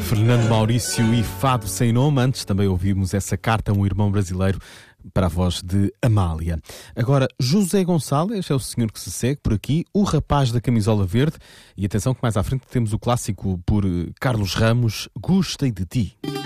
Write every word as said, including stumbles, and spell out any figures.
Fernando Maurício e Fado Sem Nome. Antes também ouvimos essa carta a um irmão brasileiro para a voz de Amália. Agora, José Gonçalves é o senhor que se segue por aqui, o rapaz da camisola verde. E atenção que mais à frente temos o clássico por Carlos Ramos, Gostei de Ti.